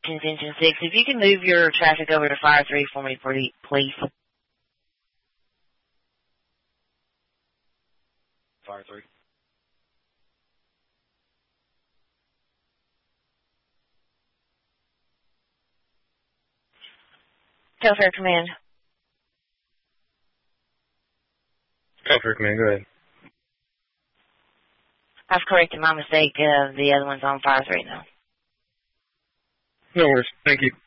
Contention 6. If you can move your traffic over to Fire 3 for me, please. Fire 3. Telfair Command. Telfair Command, go ahead. I've corrected my mistake. The other one's on Fire 3 now. No worries. Thank you.